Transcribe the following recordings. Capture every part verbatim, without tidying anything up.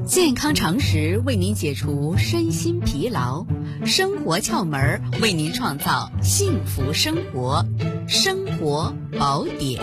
健康常识为您解除身心疲劳，生活窍门为您创造幸福生活。生活宝典。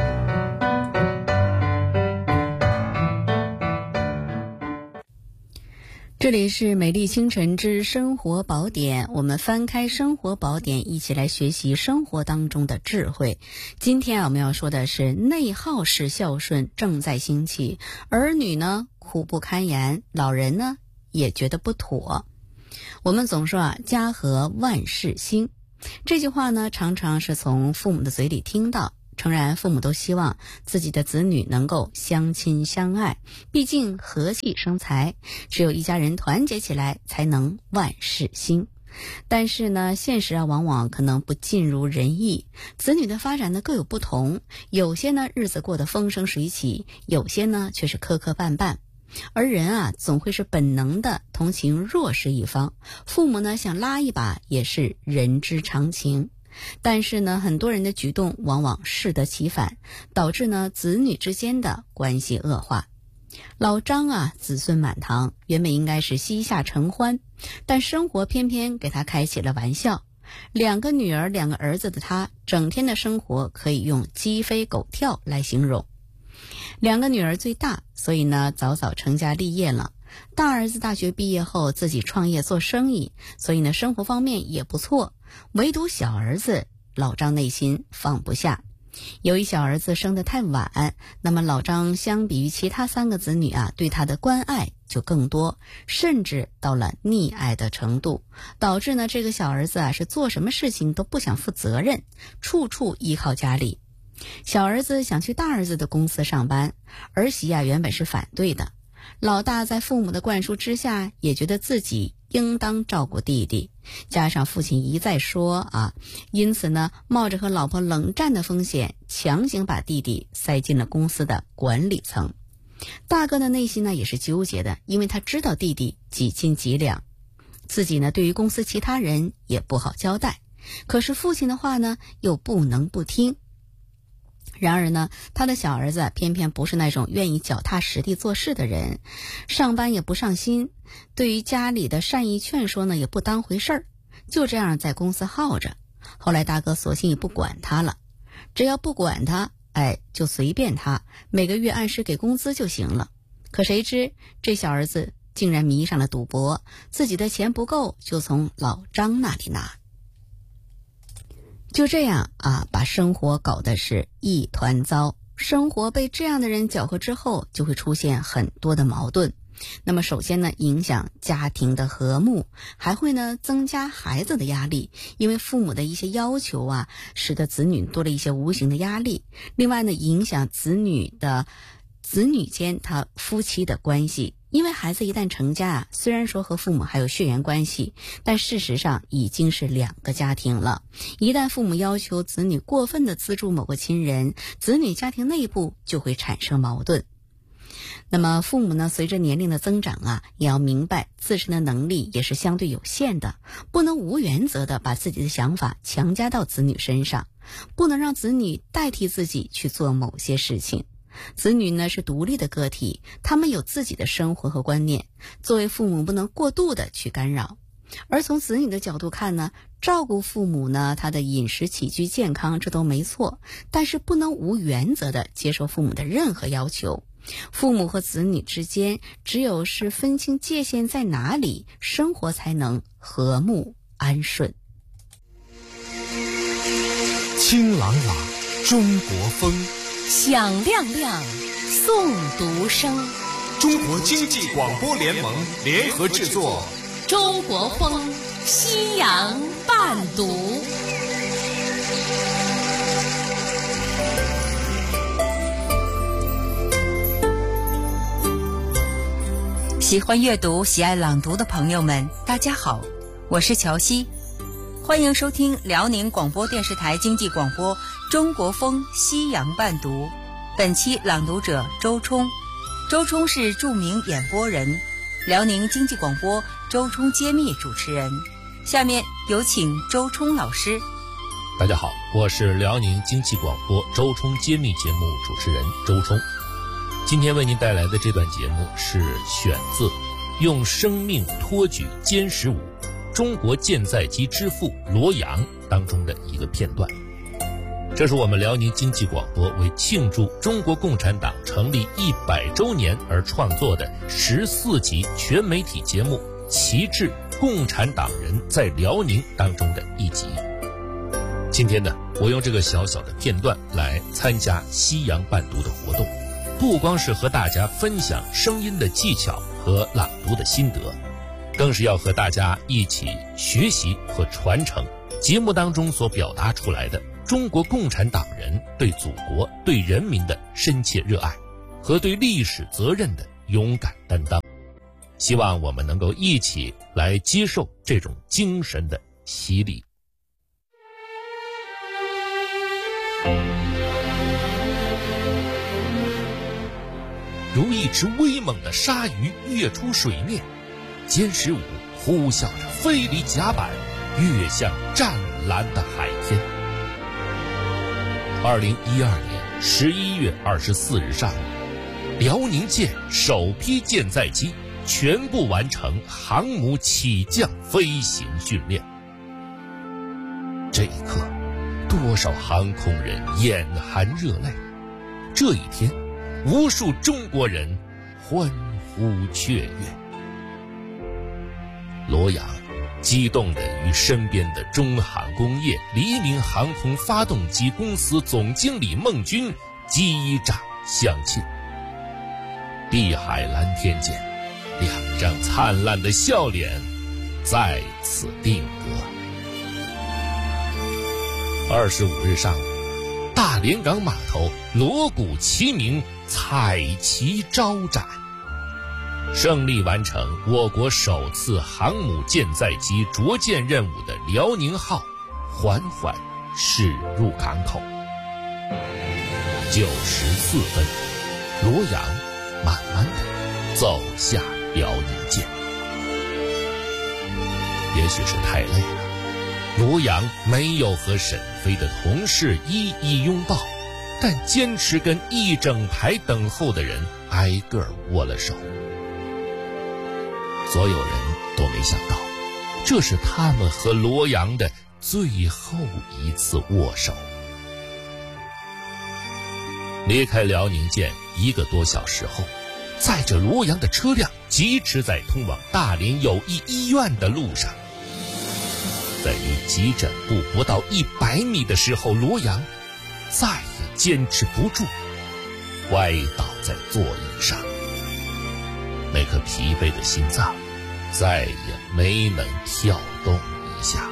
这里是美丽清晨之生活宝典，我们翻开生活宝典，一起来学习生活当中的智慧。今天我们要说的是内耗式孝顺正在兴起，儿女呢苦不堪言，老人呢也觉得不妥。我们总说啊，家和万事兴，这句话呢常常是从父母的嘴里听到。诚然，父母都希望自己的子女能够相亲相爱，毕竟和气生财，只有一家人团结起来，才能万事兴。但是呢，现实啊，往往可能不尽如人意，子女的发展呢各有不同，有些呢日子过得风生水起，有些呢却是磕磕绊绊。而人啊，总会是本能的同情弱势一方，父母呢想拉一把也是人之常情。但是呢，很多人的举动往往适得其反，导致呢子女之间的关系恶化。老张啊，子孙满堂，原本应该是膝下承欢，但生活偏偏给他开起了玩笑。两个女儿两个儿子的他，整天的生活可以用鸡飞狗跳来形容。两个女儿最大，所以呢早早成家立业了。大儿子大学毕业后自己创业做生意，所以呢生活方面也不错。唯独小儿子老张内心放不下。由于小儿子生得太晚，那么老张相比于其他三个子女啊，对他的关爱就更多，甚至到了溺爱的程度，导致呢这个小儿子啊是做什么事情都不想负责任，处处依靠家里。小儿子想去大儿子的公司上班，儿媳啊原本是反对的。老大在父母的灌输之下，也觉得自己应当照顾弟弟，加上父亲一再说啊，因此呢，冒着和老婆冷战的风险，强行把弟弟塞进了公司的管理层。大哥的内心呢也是纠结的，因为他知道弟弟几斤几两，自己呢对于公司其他人也不好交代，可是父亲的话呢又不能不听。然而呢，他的小儿子偏偏不是那种愿意脚踏实地做事的人，上班也不上心，对于家里的善意劝说呢也不当回事儿，就这样在公司耗着。后来大哥索性也不管他了，只要不管他，哎，就随便他，每个月按时给工资就行了。可谁知这小儿子竟然迷上了赌博，自己的钱不够就从老张那里拿。就这样啊，把生活搞得是一团糟。生活被这样的人搅和之后，就会出现很多的矛盾。那么首先呢，影响家庭的和睦，还会呢增加孩子的压力，因为父母的一些要求啊，使得子女多了一些无形的压力。另外呢，影响子女的子女间他夫妻的关系。因为孩子一旦成家啊，虽然说和父母还有血缘关系，但事实上已经是两个家庭了。一旦父母要求子女过分的资助某个亲人，子女家庭内部就会产生矛盾。那么父母呢，随着年龄的增长啊，也要明白自身的能力也是相对有限的，不能无原则的把自己的想法强加到子女身上，不能让子女代替自己去做某些事情。子女呢是独立的个体，他们有自己的生活和观念，作为父母不能过度的去干扰。而从子女的角度看呢，照顾父母呢，他的饮食起居健康这都没错，但是不能无原则的接受父母的任何要求。父母和子女之间只有是分清界限在哪里，生活才能和睦安顺。 清朗朗中国风， 响亮亮诵读声。 中国经济广播联盟联合制作， 中国风西洋伴读。 喜欢阅读、喜爱朗读的朋友们，大家好，我是乔西，欢迎收听辽宁广播电视台经济广播中国风西洋伴读。本期朗读者周冲，周冲是著名演播人，辽宁经济广播周冲揭秘主持人。下面有请周冲老师。 大家好，我是辽宁经济广播周冲揭秘节目主持人周冲。 今天为您带来的这段节目是选自《用生命托举歼十五：中国舰载机之父罗阳》当中的一个片段。这是我们辽宁经济广播为庆祝中国共产党成立一百周年而创作的十四集全媒体节目《旗帜：共产党人在辽宁》当中的一集。今天呢，我用这个小小的片段来参加西洋伴读的活动，不光是和大家分享声音的技巧和朗读的心得，更是要和大家一起学习和传承节目当中所表达出来的中国共产党人对祖国、对人民的深切热爱和对历史责任的勇敢担当。希望我们能够一起来接受这种精神的洗礼。如一只威猛的鲨鱼跃出水面，歼十五呼啸着飞离甲板，跃向湛蓝的海天。二零一二年十一月二十四日上午，辽宁舰首批舰载机全部完成航母起降飞行训练。这一刻，多少航空人眼含热泪。这一天，无数中国人欢呼雀跃。罗阳激动地与身边的中航工业黎明航空发动机公司总经理孟军击掌相庆。碧海蓝天间，两张灿烂的笑脸在此定格。二十五日上午，大连港码头锣鼓齐鸣，彩旗招展，胜利完成我国首次航母舰载机着舰任务的辽宁号缓缓驶入港口。九时四分，罗阳慢慢地走下辽宁舰。也许是太累了，罗阳没有和沈飞的同事一一拥抱，但坚持跟一整排等候的人挨个握了手。所有人都没想到，这是他们和罗阳的最后一次握手。离开辽宁舰一个多小时后，载着罗阳的车辆疾驰在通往大连友谊医院的路上。在离急诊部不到一百米的时候，罗阳再也坚持不住，歪倒在座椅上。那颗疲惫的心脏再也没能跳动一下。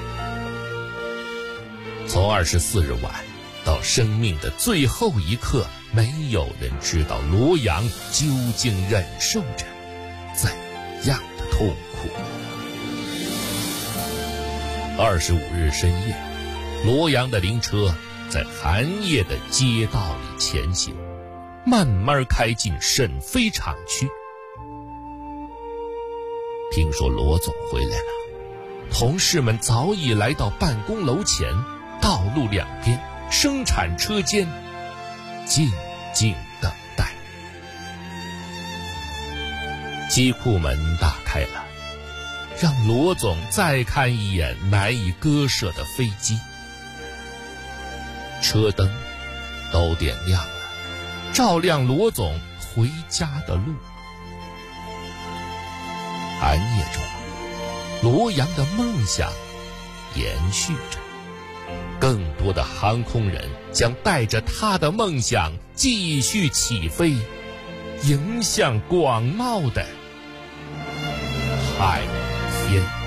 从二十四日晚到生命的最后一刻，没有人知道罗阳究竟忍受着怎样的痛苦。二十五日深夜，罗阳的灵车在寒夜的街道里前行，慢慢开进沈飞厂区。听说罗总回来了，同事们早已来到办公楼前，道路两边生产车间静静等待。机库门打开了，让罗总再看一眼难以割舍的飞机。车灯都点亮了，照亮罗总回家的路。寒夜中，罗阳的梦想延续着，更多的航空人将带着他的梦想继续起飞，迎向广袤的海天。